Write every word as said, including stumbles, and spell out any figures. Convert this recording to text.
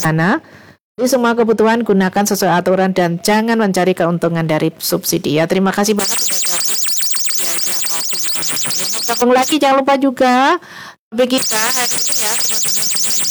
sana. Jadi semua kebutuhan gunakan sesuai aturan dan jangan mencari keuntungan dari subsidi ya. Terima kasih banget sudah gabung. Ya, jangan ngopi. Yang mau gabung lagi jangan lupa juga topik kita hari ini ya teman-teman.